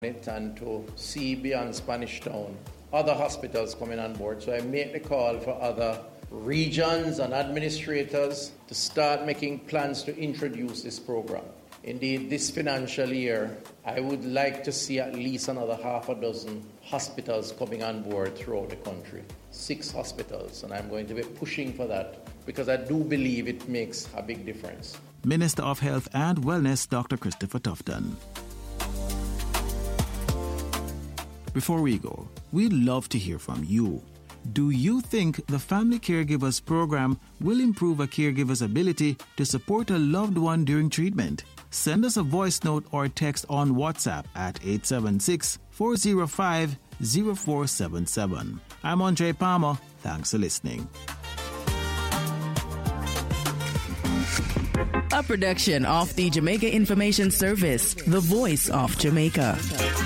it and to see beyond Spanish Town other hospitals coming on board. So I make the call for other regions and administrators to start making plans to introduce this program. Indeed, this financial year, I would like to see at least another half a dozen hospitals coming on board throughout the country. 6 hospitals, and I'm going to be pushing for that because I do believe it makes a big difference. Minister of Health and Wellness, Dr. Christopher Tufton. Before we go, we'd love to hear from you. Do you think the Family Caregivers Program will improve a caregiver's ability to support a loved one during treatment? Send us a voice note or text on WhatsApp at 876-405-0477. I'm Andre Palmer. Thanks for listening. A production of the Jamaica Information Service, the voice of Jamaica.